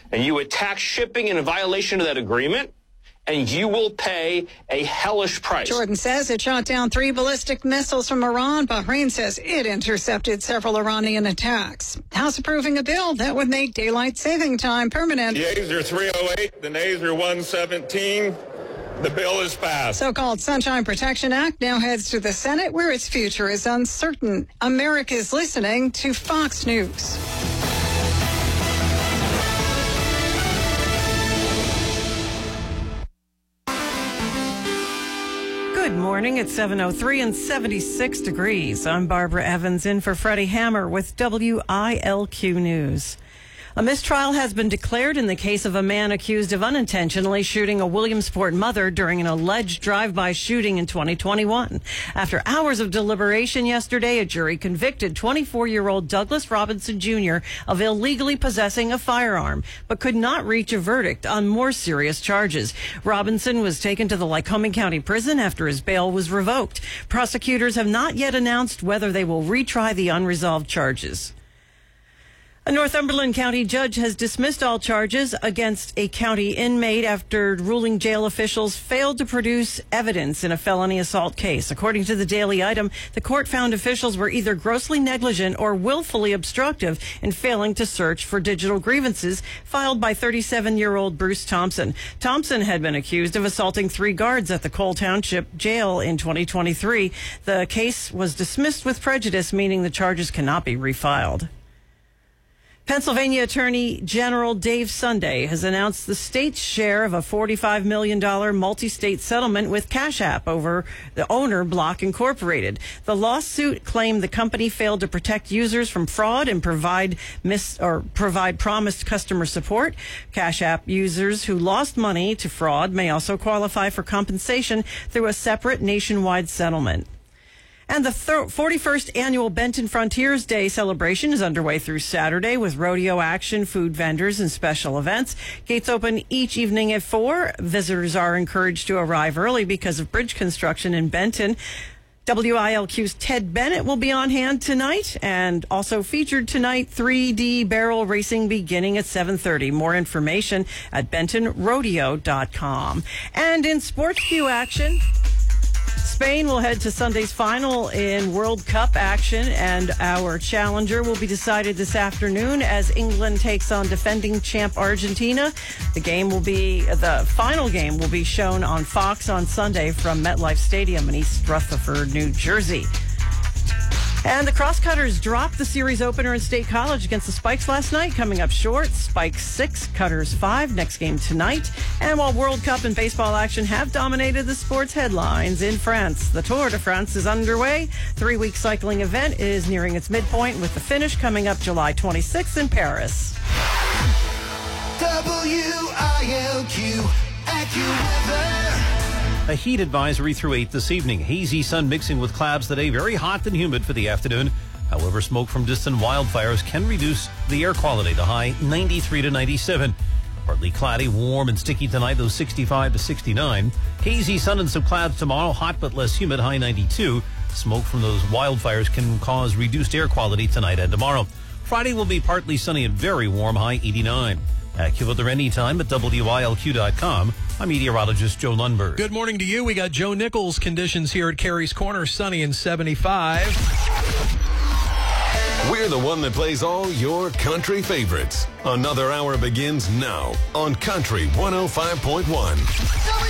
and you attack shipping in violation of that agreement, and you will pay a hellish price. Jordan says it shot down 3 ballistic missiles from Iran. Bahrain says it intercepted several Iranian attacks. House approving a bill that would make daylight saving time permanent. The yeas are 308, the nays are 117. The bill is passed. So-called Sunshine Protection Act now heads to the Senate, where its future is uncertain. America is listening to Fox News. Good morning. It's 7:03 and 76 degrees. I'm Barbara Evans in for Freddie Hammer with WILQ News. A mistrial has been declared in the case of a man accused of unintentionally shooting a Williamsport mother during an alleged drive-by shooting in 2021. After hours of deliberation yesterday, a jury convicted 24-year-old Douglas Robinson Jr. of illegally possessing a firearm, but could not reach a verdict on more serious charges. Robinson was taken to the Lycoming County Prison after his bail was revoked. Prosecutors have not yet announced whether they will retry the unresolved charges. A Northumberland County judge has dismissed all charges against a county inmate after ruling jail officials failed to produce evidence in a felony assault case. According to the Daily Item, the court found officials were either grossly negligent or willfully obstructive in failing to search for digital grievances filed by 37-year-old Bruce Thompson. Thompson had been accused of assaulting 3 guards at the Cole Township Jail in 2023. The case was dismissed with prejudice, meaning the charges cannot be refiled. Pennsylvania Attorney General Dave Sunday has announced the state's share of a $45 million multi-state settlement with Cash App over the owner, Block Incorporated. The lawsuit claimed the company failed to protect users from fraud and provide promised customer support. Cash App users who lost money to fraud may also qualify for compensation through a separate nationwide settlement. And the 41st annual Benton Frontiers Day celebration is underway through Saturday with rodeo action, food vendors, and special events. Gates open each evening at 4. Visitors are encouraged to arrive early because of bridge construction in Benton. WILQ's Ted Bennett will be on hand tonight, and also featured tonight 3D barrel racing beginning at 7:30. More information at bentonrodeo.com. And in sports view action, Spain will head to Sunday's final in World Cup action, and our challenger will be decided this afternoon as England takes on defending champ Argentina. The final game will be shown on Fox on Sunday from MetLife Stadium in East Rutherford, New Jersey. And the Crosscutters dropped the series opener in State College against the Spikes last night, coming up short. Spikes 6, Cutters 5. Next game tonight. And while World Cup and baseball action have dominated the sports headlines in France, the Tour de France is underway. 3-week cycling event is nearing its midpoint, with the finish coming up July 26th in Paris. WILQ AccuWeather. A heat advisory through 8 this evening. Hazy sun mixing with clouds today. Very hot and humid for the afternoon. However, smoke from distant wildfires can reduce the air quality. The high 93 to 97. Partly cloudy, warm and sticky tonight, though 65 to 69. Hazy sun and some clouds tomorrow. Hot but less humid, high 92. Smoke from those wildfires can cause reduced air quality tonight and tomorrow. Friday will be partly sunny and very warm, high 89. AccuWeather anytime at WILQ.com. I'm meteorologist Joe Lundberg. Good morning to you. We got Joe Nichols conditions here at Carey's Corner, sunny and 75. We're the one that plays all your country favorites. Another hour begins now on Country 105.1.